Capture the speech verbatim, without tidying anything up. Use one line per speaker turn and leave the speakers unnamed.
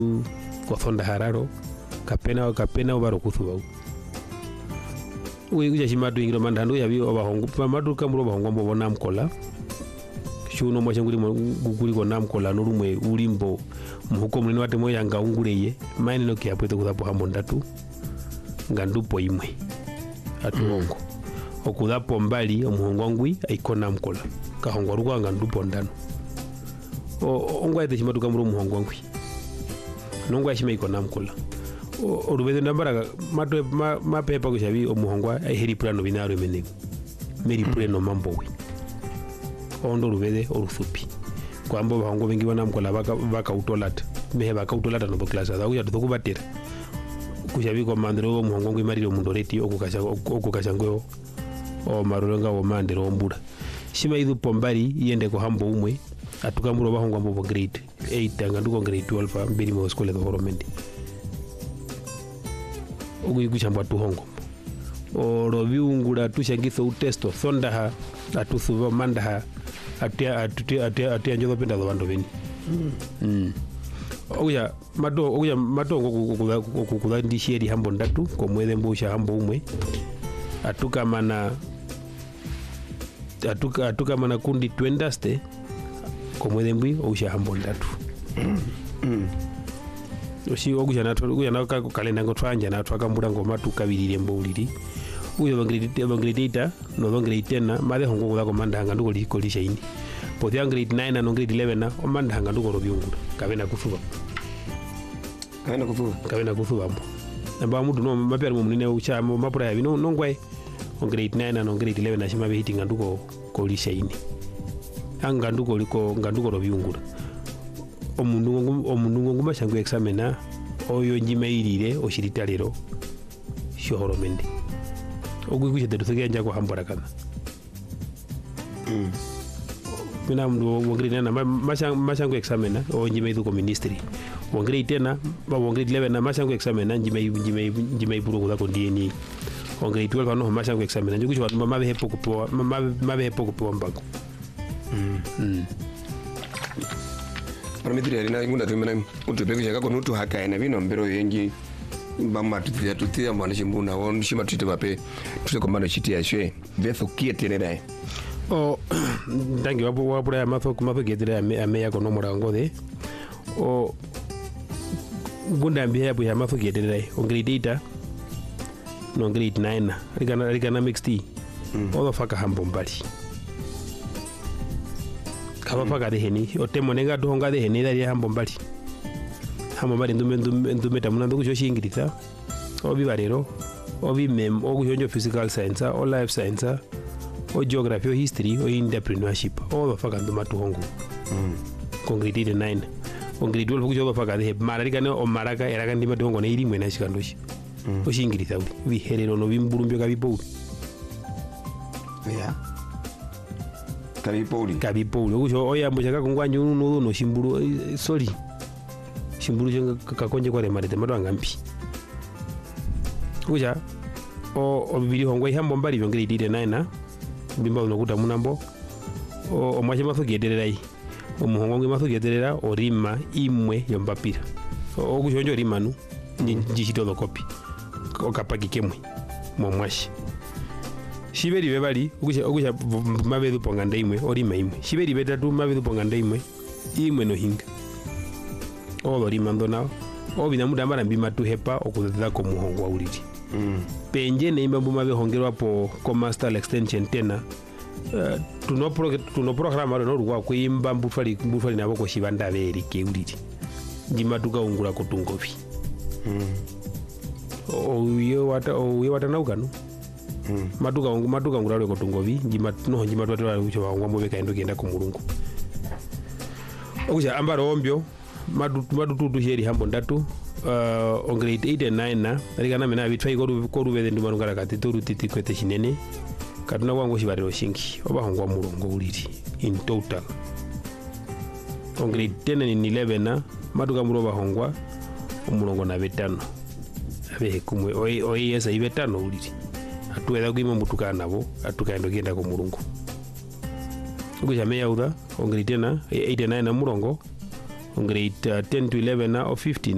kothonda hararo kapena kapena obaro kuthuba uyi kuja chimatu ingiro mandando yabi obahongo pamadu kamuro bahongo mbo namkola shuno mwa changuli guguli ko namkola no rumwe ulimbo muhuko mulini wate moya nga unguleye maini no kiapwete kuthapo hambo ndatu ngandupo imwe atuongo mm. okuthapo mbali omuhongo ngwi aikona mkola kahongo rugwa ngandupo ndano o ongwa ite chimatu kamuro muhongo ngwi nongwa shime ikona mkola orubeze ndambara mato mapepa kushabi omuhongwa aheri plano binaro menegu meri plano mambowi ondo rubeze oruthupi kwambo bahongo bengi bana mkola baka baka utolata mehe baka utolata no class za uya tukubatira kushabi kwa mandero omuhongo ngwi mariro mundoreti okukasha okukashango o marolenga o mandero ombura shima idu pombari yende ko hambo umwe atukamuro bahongo mbo grade eight nganduko grade twelve mbiri mo school of horomendi ugu kuchamba tuhongo o robiungura tushangitho utesto thondaha atuthuva mandaha atia atia atia atia njodo penda do bando beni mm oya mato oya mato kokukula ndisheri hambo ndatu ko mwethe mbusha hambo umwe atuka mana atuka atuka mana kundi twendaste ko mwethe mbui osha hambo ndatu mm oshi ogusha natho kuya naka kalenda ngotwanja natho akambura ngoma tukabirire mbuliri uyo bangrade bangrade data no bangrade ten made hongo kula komandanga nduko liko lishaini poti grade nine no grade eleven o mandanga nduko robyungura kabena kufuba kabena kufuba kabena kufuba mbo namba mudu no mapera mu munene ucha mapura ya bino nongwe on grade nine no grade eleven ashima be hitinga nduko ko lishaini anga nduko liko nganduko robyungura omundu omundu nguma shangu examiner oyo njimeirire oshiritalero shohoro mendi ogwikuche tetuthege nja ko hambora kana mm mina mdu wongri na mashangu examiner o njimeidu ko ministry wongri tena ba wongri eleven na mashangu examiner njimei njimei njimei buru ko ndieni wongri twelve no mashangu examiner njikucho mama be hepo ko mama be hepo ko mbago mm mm
Paramitri arina ingunda tumena utupeke chaka kono tu hakaina bino mbero yengi bama tutia tutia mwana chimbuna won shima tuite bape tuse komando chitia shwe betho kietene dai
o dangi wapo wapo ya matho kumatho kietene ame ame yako no murango de o gunda mbia yapo ya matho kietene dai on grade eight no grade nine rigana rigana mixed all faka hambo mbali kaba faga de heni otemo nenga donga de heni dari hambo mbali hambo mbali ndume ndume tamuna nduko shoshingirisa obi barero obi mem ogushonjo physical science o life science o geography o history o entrepreneurship all faga nduma tuhongo mm concrete nine concrete twelve kujo faga de mara rigane o maraka eraga ndima dongo na iri mwena shikandoshi o shingirisa uri vi herero no bimburumbyo kabipo
yeah kabipoli
kabipoli ukusho oyambo chaka kungwanyu no no shimburu sorry shimburu chenga kakonje kwa remarete madwanga mpi uja o obibiri hongwa ihambo mbali byongere idide nine bimba unokuta munambo o omwache mathoki edererai omuhongo ngwe mathoki ederera orima imwe yombapira okushonjo rimanu njishito lokopi okapaki kemwe momwashi shiberi bebali ukusha ukusha mabedu ponganda imwe orima imwe shiberi betatu mabedu ponganda imwe imwe no hinga olo rimando nao obina muda mara mbima tu hepa okuthetha ko muhongo auriri mm penje ne imba mabe hongerwa po ko master extension tena uh, tuno pro tuno program aro no rwa ko imba mbufali mbufali nabo ko shibanda beri ke uriri ndima tuka ungura ko tungovi mm o yo wata o yo wata naukano Mm. Matuka wangu matuka nguralo ko tungovi njima no njima twatwa ucho wangu mbo beka endo kenda ku mulungu okuja ambaro ombyo madu madu tutu heri hambo ndatu uh, on grade eight and nine na rigana mena bitwa iko ko rubeze nduma ngara kati turu titi kwete chinene katuna wangu shibariro shingi oba hongwa mulungu uliri in total on grade ten and eleven na matuka muroba hongwa umulongo na betano abe kumwe oi oi yesa ibetano uliri atuweza kuima mutukana nabo atukaenda kenda ku mulungu ukuja meya uda on grade ten eight and nine na mulongo on grade ten to eleven na o fifteen